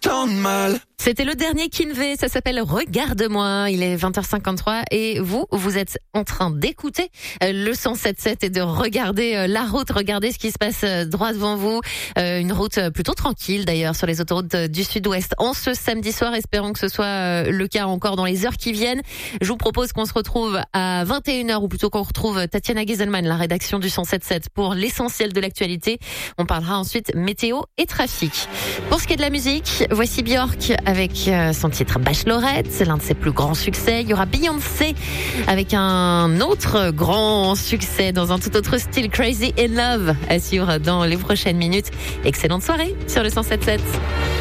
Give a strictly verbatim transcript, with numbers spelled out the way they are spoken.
tant de mal. C'était le dernier Kinvey, ça s'appelle Regarde-moi. Il est vingt heures cinquante-trois et vous, vous êtes en train d'écouter le cent sept virgule sept et de regarder la route, regarder ce qui se passe droit devant vous. Une route plutôt tranquille d'ailleurs sur les autoroutes du Sud-Ouest en ce samedi soir. Espérons que ce soit le cas encore dans les heures qui viennent. Je vous propose qu'on se retrouve à vingt et une heures ou plutôt qu'on retrouve Tatiana Gieselman, la rédaction du cent sept virgule sept pour l'essentiel de l'actualité. On parlera ensuite météo et trafic. Pour ce qui est de la musique, voici Björk avec son titre Bachelorette, c'est l'un de ses plus grands succès. Il y aura Beyoncé avec un autre grand succès dans un tout autre style, Crazy in Love, à suivre dans les prochaines minutes. Excellente soirée sur le cent sept virgule sept.